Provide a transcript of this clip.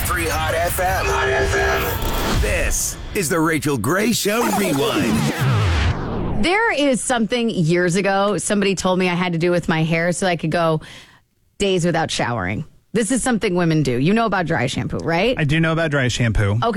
102.3 Hot FM. Hot FM. This is the Rachel Gray Show Rewind. There is something years ago somebody told me I had to do with my hair so I could go days without showering. This is something women do. You know about dry shampoo, right? I do know about dry shampoo. Okay.